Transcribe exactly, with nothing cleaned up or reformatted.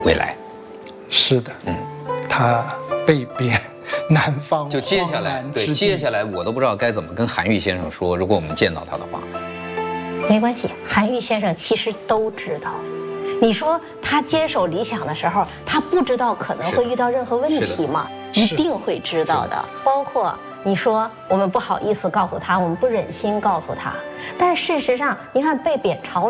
未来。 是的，嗯，他被贬南方， 就接下来，对，接下来我都不知道该怎么跟韩愈先生说，如果我们见到他的话。 没关系，韩愈先生其实都知道。你说他坚守理想的时候，他不知道可能会遇到任何问题吗？一定会知道的。包括你说我们不好意思告诉他，我们不忍心告诉他，但事实上，你看被贬朝